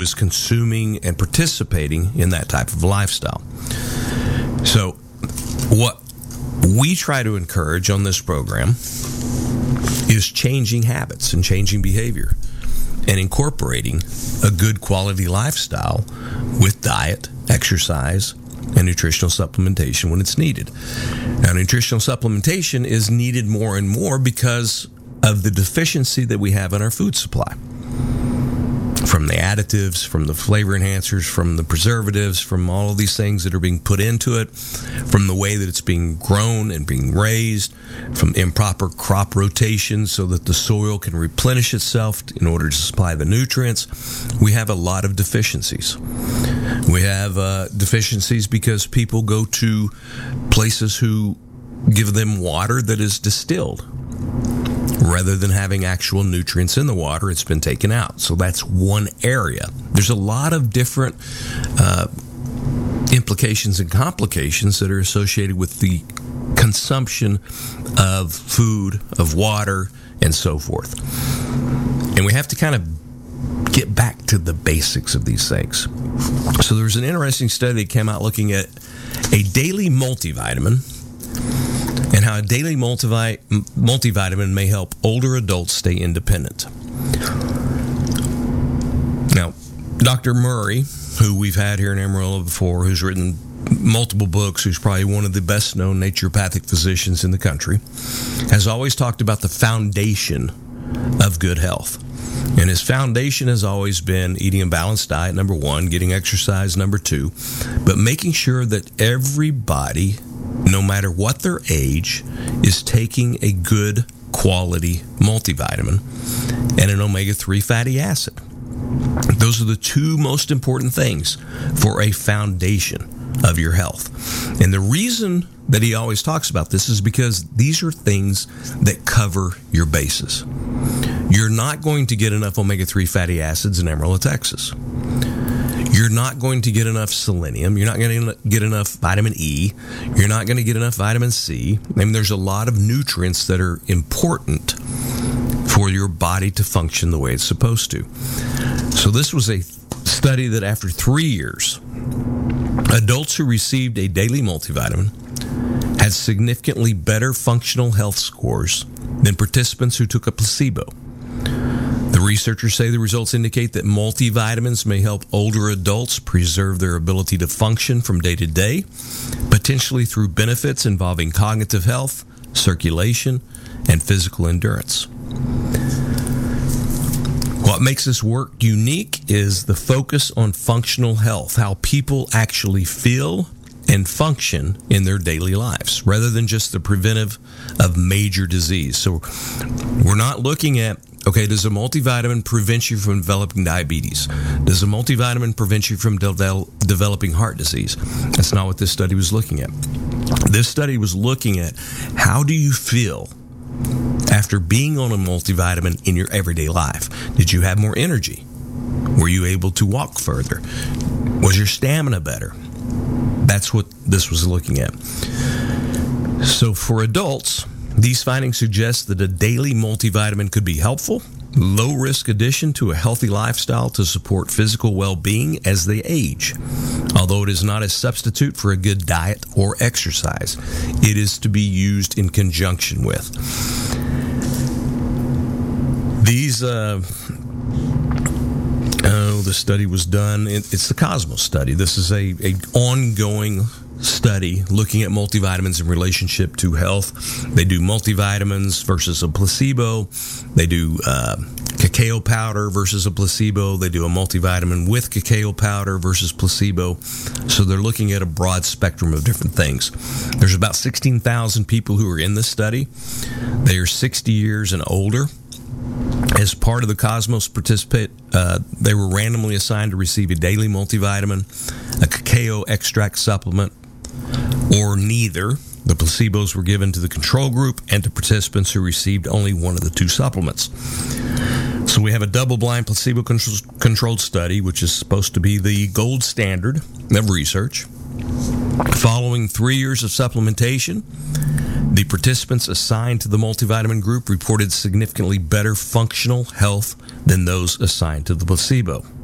is consuming and participating in that type of lifestyle. So what we try to encourage on this program is changing habits and changing behavior and incorporating a good quality lifestyle with diet, exercise, and nutritional supplementation when it's needed. Now, nutritional supplementation is needed more and more because of the deficiency that we have in our food supply. From the additives, from the flavor enhancers, from the preservatives, from all of these things that are being put into it, from the way that it's being grown and being raised, from improper crop rotation so that the soil can replenish itself in order to supply the nutrients, we have a lot of deficiencies. We have deficiencies because people go to places who give them water that is distilled. Rather than having actual nutrients in the water, it's been taken out. So that's one area. There's a lot of different implications and complications that are associated with the consumption of food, of water, and so forth. And we have to kind of get back to the basics of these things. So there's an interesting study that came out looking at a daily multivitamin and how a daily multivitamin may help older adults stay independent. Now, Dr. Murray, who we've had here in Amarillo before, who's written multiple books, who's probably one of the best-known naturopathic physicians in the country, has always talked about the foundation of good health. And his foundation has always been eating a balanced diet, number one, getting exercise, number two, but making sure that everybody, no matter what their age, is taking a good quality multivitamin and an omega-3 fatty acid. Those are the two most important things for a foundation of your health. And the reason that he always talks about this is because these are things that cover your bases. You're not going to get enough omega-3 fatty acids in Amarillo, Texas. You're not going to get enough selenium. You're not going to get enough vitamin E. You're not going to get enough vitamin C. I mean, there's a lot of nutrients that are important for your body to function the way it's supposed to. So this was a study that after 3 years, adults who received a daily multivitamin had significantly better functional health scores than participants who took a placebo. The researchers say the results indicate that multivitamins may help older adults preserve their ability to function from day to day, potentially through benefits involving cognitive health, circulation, and physical endurance. What makes this work unique is the focus on functional health, how people actually feel and function in their daily lives, rather than just the preventive of major disease. So we're not looking at, okay, does a multivitamin prevent you from developing diabetes? Does a multivitamin prevent you from developing heart disease? That's not what this study was looking at. This study was looking at how do you feel after being on a multivitamin in your everyday life. Did you have more energy? Were you able to walk further? Was your stamina better? That's what this was looking at. So for adults, these findings suggest that a daily multivitamin could be helpful, low-risk addition to a healthy lifestyle to support physical well-being as they age. Although it is not a substitute for a good diet or exercise, it is to be used in conjunction with. These, the study was done, it's the Cosmos study. This is a ongoing study looking at multivitamins in relationship to health. They do multivitamins versus a placebo. They do cacao powder versus a placebo. They do a multivitamin with cacao powder versus placebo. So they're looking at a broad spectrum of different things. There's about 16,000 people who are in this study. They are 60 years and older. As part of the Cosmos participant, they were randomly assigned to receive a daily multivitamin, a cacao extract supplement, or neither. The placebos were given to the control group and to participants who received only one of the two supplements. So we have a double-blind placebo-controlled study, which is supposed to be the gold standard of research. Following 3 years of supplementation, the participants assigned to the multivitamin group reported significantly better functional health than those assigned to the placebo.